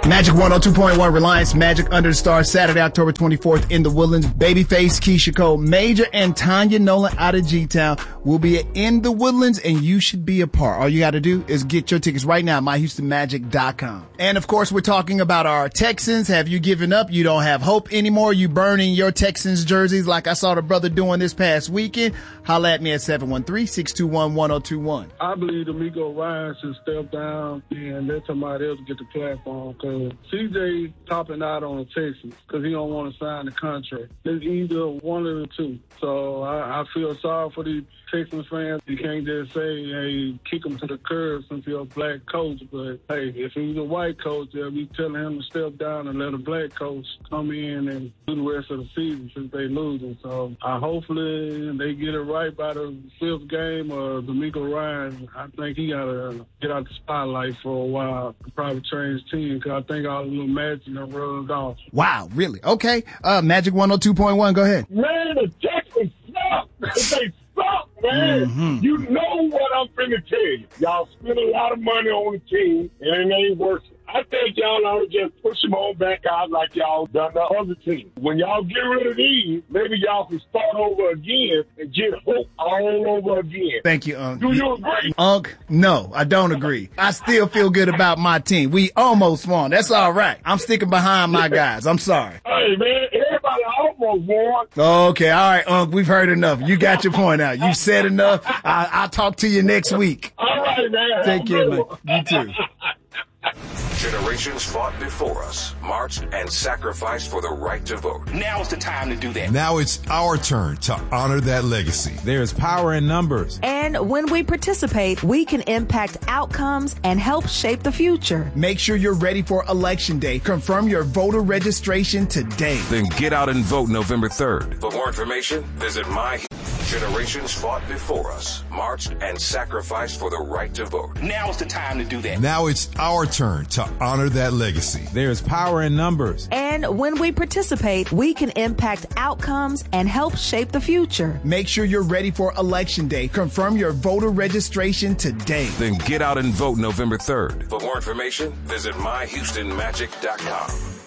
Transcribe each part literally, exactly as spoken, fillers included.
Magic one oh two point one, Reliance Magic Under the Stars, Saturday, October twenty-fourth in the Woodlands. Babyface, Keisha Cole, Major, and Tanya Nolan out of G-Town will be in the Woodlands, and you should be a part. All you got to do is get your tickets right now at my houston magic dot com. And, of course, we're talking about our Texans. Have you given up? You don't have hope anymore? You burning your Texans jerseys like I saw the brother doing this past weekend? Holla at me at seven one three, six two one, one oh two one. I believe DeMeco Ryan should step down and let somebody else get the platform, because C J topping out on the Texans because he don't want to sign the contract. It's either one of the two. So I, I feel sorry for these Texans fans. You can't just say, hey, kick him to the curb since you're a black coach. But, hey, if he was a white coach, they'll be telling him to step down and let a black coach come in and do the rest of the season since they losing. So I hopefully they get it right by the fifth game of DeMeco Ryan. I think he got to get out the spotlight for a while and probably change team, because I think all the little magic have rubbed off. Wow, really? Okay. Uh, Magic one oh two point one, go ahead. Man, the Texans suck. They suck, man. Mm-hmm. You know what I'm finna tell you. Y'all spend a lot of money on the team, and it ain't working. I think y'all ought to just push them on back out like y'all done the other team. When y'all get rid of these, maybe y'all can start over again and get hope all over again. Thank you, Unc. Do you agree? Unc, no, I don't agree. I still feel good about my team. We almost won. That's all right. I'm sticking behind my guys. I'm sorry. Hey, man, everybody almost won. Okay, all right, Unc, we've heard enough. You got your point out. You said enough. I- I'll talk to you next week. All right, man. Take care, man. You too. Generations fought before us, marched and sacrificed for the right to vote. Now's the time to do that. Now it's our turn to honor that legacy. There's power in numbers. And when we participate, we can impact outcomes and help shape the future. Make sure you're ready for Election Day. Confirm your voter registration today. Then get out and vote November third. For more information, visit my... Generations fought before us, marched and sacrificed for the right to vote. Now's the time to do that. Now it's our turn to honor that legacy. There's power in numbers. And when we participate, we can impact outcomes and help shape the future. Make sure you're ready for Election Day. Confirm your voter registration today. Then get out and vote November third. For more information, visit my houston magic dot com.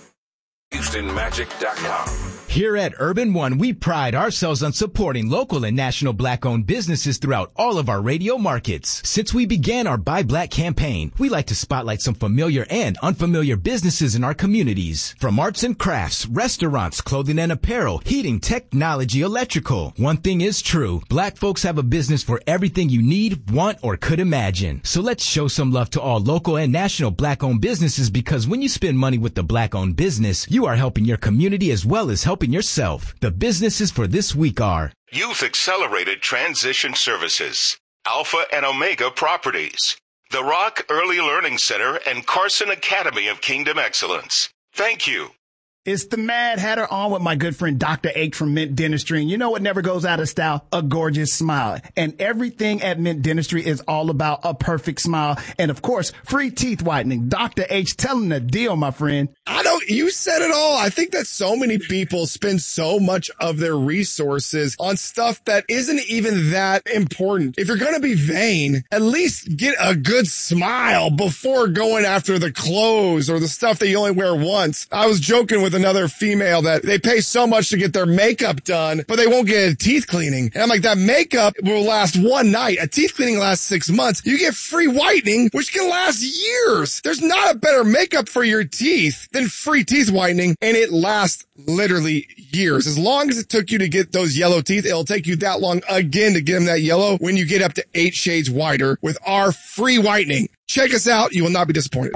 houston magic dot com. Here at Urban One, we pride ourselves on supporting local and national black-owned businesses throughout all of our radio markets. Since we began our Buy Black campaign, we like to spotlight some familiar and unfamiliar businesses in our communities. From arts and crafts, restaurants, clothing and apparel, heating, technology, electrical. One thing is true, black folks have a business for everything you need, want, or could imagine. So let's show some love to all local and national black-owned businesses, because when you spend money with the black-owned business, you are helping your community as well as helping yourself. The businesses for this week are Youth Accelerated Transition Services, Alpha and Omega Properties, The Rock Early Learning Center, and Carson Academy of Kingdom Excellence. Thank you. It's the Mad Hatter on with my good friend Doctor H from Mint Dentistry. And you know what never goes out of style? A gorgeous smile. And everything at Mint Dentistry is all about a perfect smile. And of course, free teeth whitening. Doctor H telling the deal, my friend. I don't, you said it all. I think that so many people spend so much of their resources on stuff that isn't even that important. If you're going to be vain, at least get a good smile before going after the clothes or the stuff that you only wear once. I was joking with another female that they pay so much to get their makeup done, but they won't get a teeth cleaning. And I'm like, that makeup will last one night. A teeth cleaning lasts six months. You get free whitening, which can last years. There's not a better makeup for your teeth than free teeth whitening, and it lasts literally years. As long as it took you to get those yellow teeth, it'll take you that long again to get them that yellow when you get up to eight shades whiter with our free whitening. Check us out. You will not be disappointed.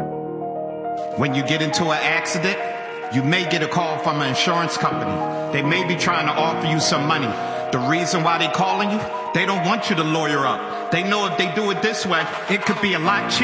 When you get into an accident, you may get a call from an insurance company. They may be trying to offer you some money. The reason why they're calling you, they don't want you to lawyer up. They know if they do it this way, it could be a lot cheaper.